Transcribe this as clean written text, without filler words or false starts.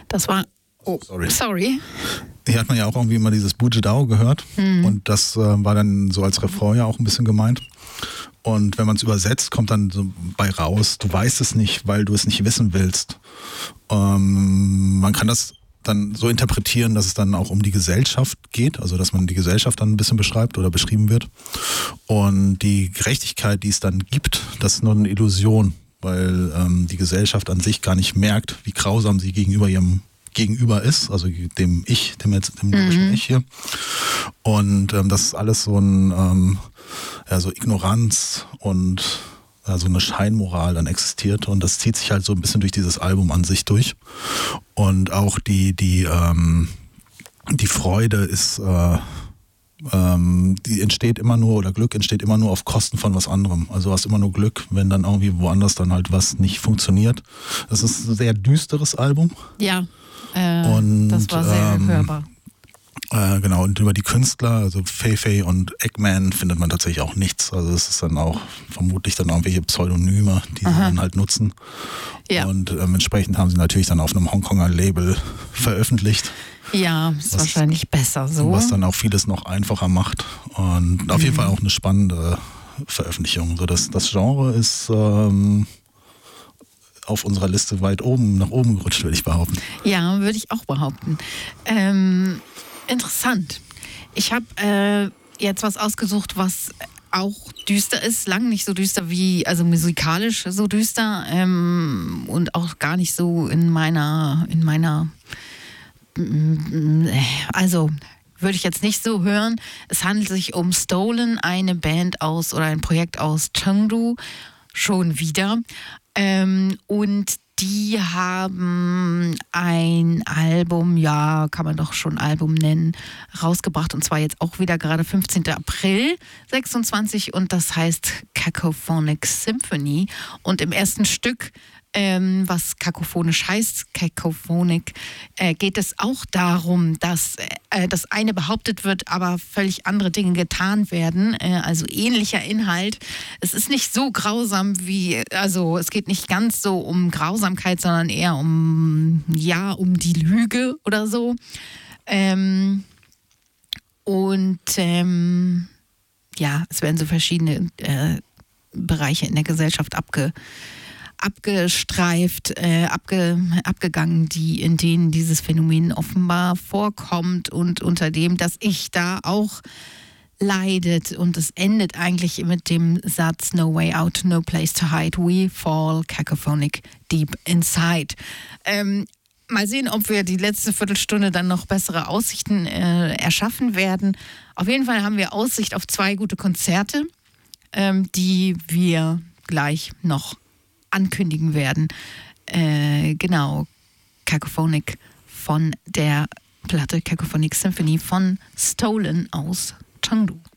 Das war... Oh, sorry. Hier hat man ja auch irgendwie immer dieses Bujidao gehört. Und das war dann so als Refrain ja auch ein bisschen gemeint. Und wenn man es übersetzt, kommt dann so bei raus, du weißt es nicht, weil du es nicht wissen willst. Man kann das dann so interpretieren, dass es dann auch um die Gesellschaft geht, also dass man die Gesellschaft dann ein bisschen beschreibt oder beschrieben wird. Und die Gerechtigkeit, die es dann gibt, das ist nur eine Illusion, weil die Gesellschaft an sich gar nicht merkt, wie grausam sie gegenüber ihrem Gegenüber ist, also dem Ich, dem logischen Ich hier. Und das ist alles so ein so Ignoranz und so eine Scheinmoral dann existiert, und das zieht sich halt so ein bisschen durch dieses Album an sich durch. Und auch die Freude ist die entsteht immer nur, oder Glück entsteht immer nur auf Kosten von was anderem. Also du hast immer nur Glück, wenn dann irgendwie woanders dann halt was nicht funktioniert. Das ist ein sehr düsteres Album. Ja, das war sehr hörbar. Genau, und über die Künstler, also Feifei und Eggman, findet man tatsächlich auch nichts. Also es ist dann auch vermutlich dann irgendwelche Pseudonyme, die sie dann halt nutzen. Ja. Und entsprechend haben sie natürlich dann auf einem Hongkonger Label veröffentlicht. Ja, ist wahrscheinlich besser so. Was dann auch vieles noch einfacher macht. Und auf jeden Fall auch eine spannende Veröffentlichung. So das Genre ist auf unserer Liste weit oben, nach oben gerutscht, würde ich behaupten. Ja, würde ich auch behaupten. Interessant. Ich habe jetzt was ausgesucht, was auch düster ist, lang nicht so düster wie, also musikalisch so düster und auch gar nicht so in meiner, also würde ich jetzt nicht so hören. Es handelt sich um Stolen, eine Band aus oder ein Projekt aus Chengdu, schon wieder. Und die haben ein Album, ja, kann man doch schon Album nennen, rausgebracht, und zwar jetzt auch wieder gerade 15. April 26, und das heißt Cacophonic Symphony. Und im ersten Stück, was kakophonisch heißt, Cacophonic, geht es auch darum, dass das eine behauptet wird, aber völlig andere Dinge getan werden, also ähnlicher Inhalt. Es ist nicht so grausam wie, also es geht nicht ganz so um Grausamkeit, sondern eher um die Lüge oder so. Es werden so verschiedene Bereiche in der Gesellschaft abgegangen, in denen dieses Phänomen offenbar vorkommt und unter dem das Ich da auch leidet. Und es endet eigentlich mit dem Satz "No way out, no place to hide, we fall cacophonic deep inside". Mal sehen, ob wir die letzte Viertelstunde dann noch bessere Aussichten erschaffen werden. Auf jeden Fall haben wir Aussicht auf 2 gute Konzerte, die wir gleich noch ankündigen werden. Genau, Cacophonic von der Platte Cacophonic Symphony von Stolen aus Chengdu.